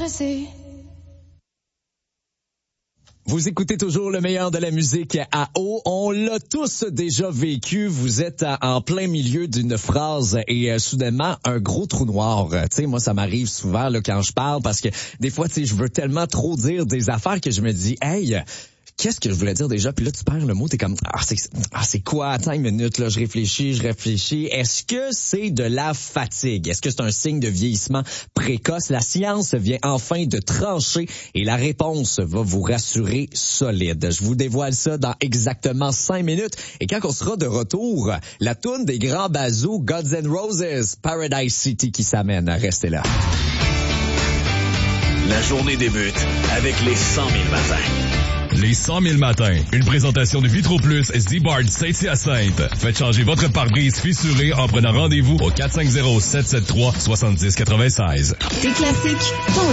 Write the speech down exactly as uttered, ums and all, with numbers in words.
passer. Vous écoutez toujours le meilleur de la musique à eau. On l'a tous déjà vécu. Vous êtes en plein milieu d'une phrase et euh, soudainement, un gros trou noir. Tu sais, moi, ça m'arrive souvent là quand je parle parce que des fois, tu sais, je veux tellement trop dire des affaires que je me dis, hey, qu'est-ce que je voulais dire déjà? Puis là, tu perds le mot, t'es comme, ah, c'est, ah, c'est quoi? Attends une minute, là, je réfléchis, je réfléchis. Est-ce que c'est de la fatigue? Est-ce que c'est un signe de vieillissement précoce? La science vient enfin de trancher et la réponse va vous rassurer solide. Je vous dévoile ça dans exactement cinq minutes. Et quand on sera de retour, la toune des grands bazous, Guns N' Roses, Paradise City qui s'amène. Restez là. La journée débute avec les cent mille matins. Les cent mille matins. Une présentation de Vitro Plus Z-Bard Saint-Hyacinthe. Faites changer votre pare-brise fissuré en prenant rendez-vous au quatre cinq zéro, sept sept trois, six zéro huit six. Des classiques,